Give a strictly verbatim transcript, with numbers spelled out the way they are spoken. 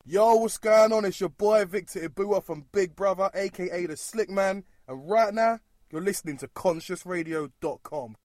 Yo, what's going on? It's your boy Victor Ibua from Big Brother, aka The Slick Man, and right now, you're listening to conscious radio dot com.